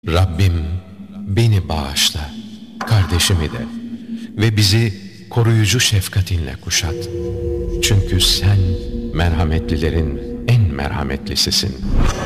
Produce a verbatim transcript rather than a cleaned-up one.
Rabbim beni bağışla, kardeşimi de ve bizi koruyucu şefkatinle kuşat. Çünkü sen merhametlilerin en merhametlisisin.